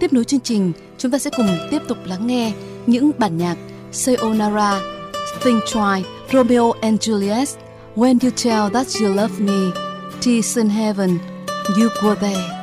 Tiếp nối chương trình, chúng ta sẽ cùng tiếp tục lắng nghe những bản nhạc Sayonara, Sting Try, Romeo and Juliet, When You Tell That You Love Me, Tears in Heaven, You Were There.